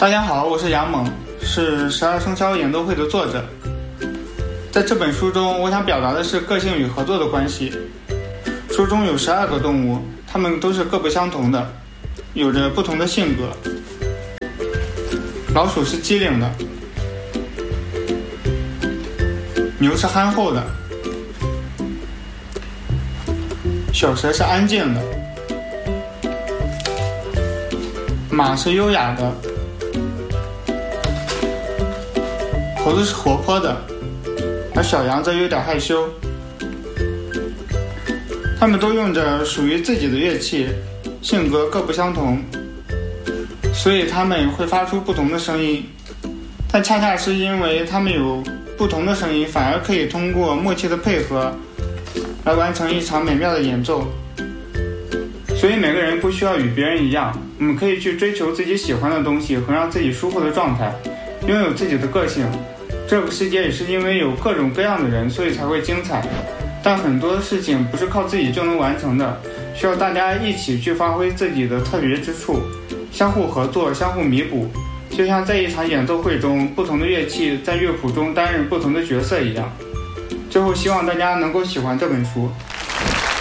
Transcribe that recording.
大家好，我是杨猛，是12生肖演奏会的作者。在这本书中，我想表达的是个性与合作的关系。书中有12个动物，它们都是各不相同的，有着不同的性格。老鼠是机灵的，牛是憨厚的，小蛇是安静的，马是优雅的，猴子是活泼的，而小羊则有点害羞。它们都用着属于自己的乐器，性格各不相同，所以它们会发出不同的声音。但恰恰是因为它们有不同的声音，反而可以通过默契的配合来完成一场美妙的演奏。所以每个人不需要与别人一样，我们可以去追求自己喜欢的东西和让自己舒服的状态，拥有自己的个性。这个世界也是因为有各种各样的人，所以才会精彩。但很多事情不是靠自己就能完成的，需要大家一起去发挥自己的特别之处，相互合作，相互弥补。就像在一场演奏会中，不同的乐器在乐谱中担任不同的角色一样。最后希望大家能够喜欢这本书。